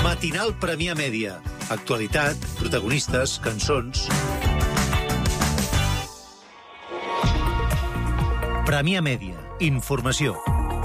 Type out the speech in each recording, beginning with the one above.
Matinal Premià Mèdia. Actualitat, protagonistes, cançons. Premià Mèdia. Informació.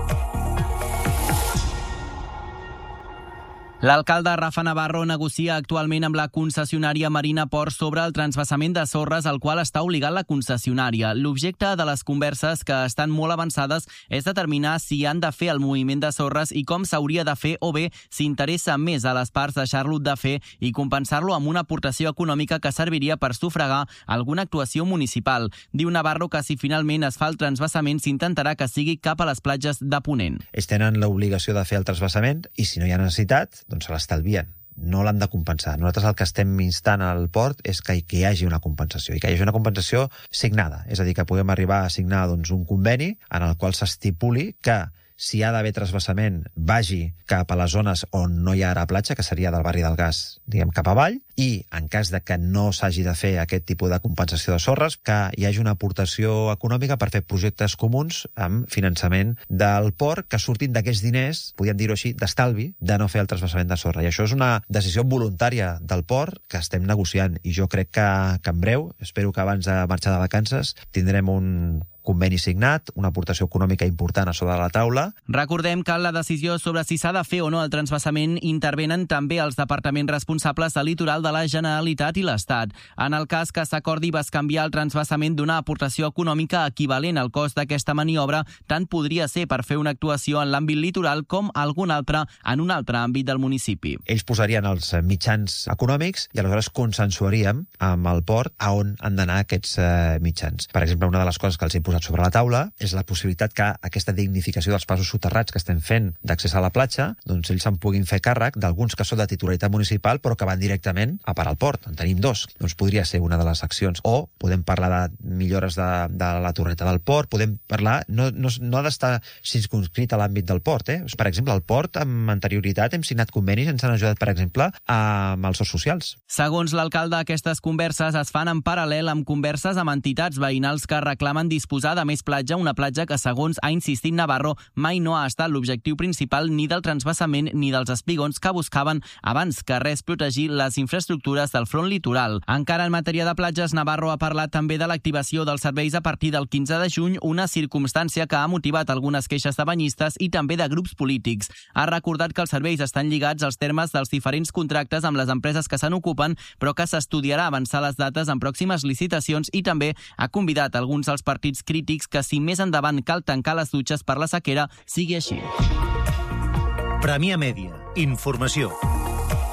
L'alcalde Rafa Navarro negocia actualment amb la concessionària Marina Port sobre el transvasament de sorres al qual està obligat la concessionària. L'objecte de les converses, que estan molt avançades, és determinar si han de fer el moviment de sorres i com s'hauria de fer, o bé si interessa més a les parts deixar-lo de fer i compensar-lo amb una aportació econòmica que serviria per sufragar alguna actuació municipal. Diu Navarro que si finalment es fa el transvasament s'intentarà que sigui cap a les platges de Ponent. Ells tenen l'obligació de fer el transvasament i si no hi ha necessitat, doncs se l'estalvien. No l'han de compensar. Nosaltres el que estem instant al port és que hi hagi una compensació, i que hi hagi una compensació signada. És a dir, que puguem arribar a signar un conveni en el qual s'estipuli que si hi ha d'haver transvasament vagi cap a les zones on no hi ha ara platja, que seria del barri del Gas, diguem, cap avall, i en cas de que no s'hagi de fer aquest tipus de compensació de sorres, que hi hagi una aportació econòmica per fer projectes comuns amb finançament del port que surtin d'aquests diners, podríem dir-ho així, d'estalvi, de no fer el transvasament de sorra. I això és una decisió voluntària del port que estem negociant, i jo crec que en breu, espero que abans de marxar de vacances, tindrem un conveni signat, una aportació econòmica important a sobre la taula. Recordem que en la decisió sobre si s'ha de fer o no el transvasament intervenen també els departaments responsables del litoral de la Generalitat i l'Estat. En el cas que s'acordi bescanviar el transvasament d'una aportació econòmica equivalent al cost d'aquesta maniobra, tant podria ser per fer una actuació en l'àmbit litoral com algun altre en un altre àmbit del municipi. Ells posarien els mitjans econòmics i aleshores consensuaríem amb el port a on han d'anar aquests mitjans. Per exemple, una de les coses que els he posat sobre la taula és la possibilitat que aquesta dignificació dels passos soterrats que estem fent d'accés a la platja, doncs ells se'n puguin fer càrrec d'alguns que són de titularitat municipal però que van directament a parar al port. En tenim dos. Doncs podria ser una de les accions. O podem parlar de millores de la torreta del port, podem parlar, no ha d'estar circumscrit a l'àmbit del port. Per exemple, al port, amb anterioritat, hem signat convenis, ens han ajudat, per exemple, amb els sous socials. Segons l'alcalde, aquestes converses es fan en paral·lel amb converses amb entitats veïnals que reclamen disposar de més platja, una platja que, segons ha insistit Navarro, mai no ha estat l'objectiu principal ni del transvasament ni dels espigons que buscaven abans que res protegir les infraestructures del front litoral. Encara en matèria de platges, Navarro ha parlat també de l'activació dels serveis a partir del 15 de juny, una circumstància que ha motivat algunes queixes de banyistes i també de grups polítics. Ha recordat que els serveis estan lligats als termes dels diferents contractes amb les empreses que se n'ocupen, però que s'estudiarà avançar les dates en pròximes licitacions, i també ha convidat alguns dels partits crítics que si més endavant cal tancar les dutxes per la sequera, sigui així. Premià Mèdia. Informació.